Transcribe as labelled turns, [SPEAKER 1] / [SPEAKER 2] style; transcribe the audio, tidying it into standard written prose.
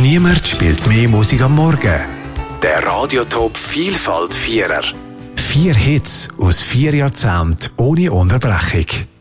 [SPEAKER 1] Niemand spielt mehr Musik am Morgen. Der Radiotop Vielfalt Vierer. 4 Hits aus 4 Jahrzehnten ohne Unterbrechung.